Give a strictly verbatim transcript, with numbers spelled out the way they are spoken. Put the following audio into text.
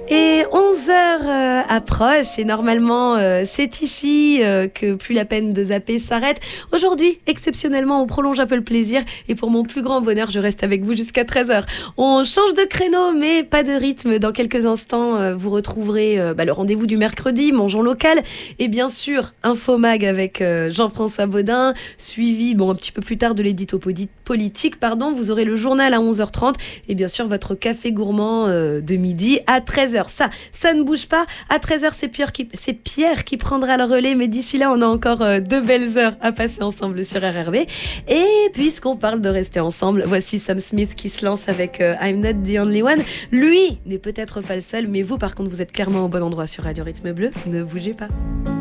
Et onze heures euh, approche et normalement euh, c'est ici euh, que plus la peine de zapper s'arrête. Aujourd'hui, exceptionnellement, on prolonge un peu le plaisir et pour mon plus grand bonheur, je reste avec vous jusqu'à treize heures. On change de créneau mais pas de rythme. Dans quelques instants, euh, vous retrouverez euh, bah, le rendez-vous du mercredi, Mangeons local et bien sûr Infomag avec euh, Jean-François Baudin, suivi bon un petit peu plus tard de l'édito politique, pardon. Vous aurez le journal à onze heures trente et bien sûr votre café gourmand euh, de midi à treize heures. Ça, ça ne bouge pas. À treize heures, c'est Pierre qui, c'est Pierre qui prendra le relais. Mais d'ici là, on a encore euh, deux belles heures à passer ensemble sur R R B. Et puisqu'on parle de rester ensemble, voici Sam Smith qui se lance avec euh, I'm Not the Only One. Lui n'est peut-être pas le seul, mais vous, par contre, vous êtes clairement au bon endroit sur Radio Rythme Bleu. Ne bougez pas.